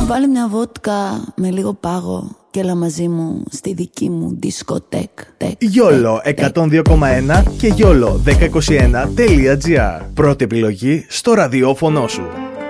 Βάλε μια βότκα με λίγο πάγο και έλα μαζί μου στη δική μου δισκοτέκ. YOLO 102,1 και YOLO1021.gr. Πρώτη επιλογή στο ραδιόφωνο σου.